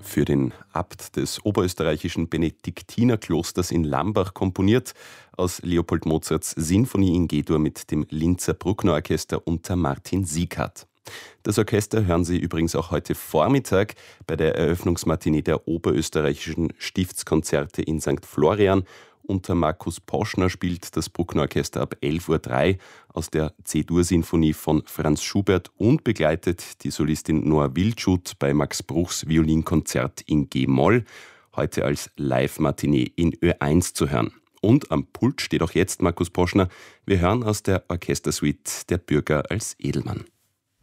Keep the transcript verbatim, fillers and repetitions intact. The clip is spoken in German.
für den Abt des oberösterreichischen Benediktinerklosters in Lambach komponiert, aus Leopold Mozarts Sinfonie in G-Dur mit dem Linzer Brucknerorchester unter Martin Sieghart. Das Orchester hören Sie übrigens auch heute Vormittag bei der Eröffnungsmatinee der oberösterreichischen Stiftskonzerte in Sankt Florian. Unter Markus Poschner spielt das Brucknerorchester ab elf Uhr drei aus der C-Dur-Sinfonie von Franz Schubert und begleitet die Solistin Noa Wildschut bei Max Bruchs Violinkonzert in G-Moll, heute als Live-Matinee in Ö eins zu hören. Und am Pult steht auch jetzt Markus Poschner. Wir hören aus der Orchestersuite Der Bürger als Edelmann.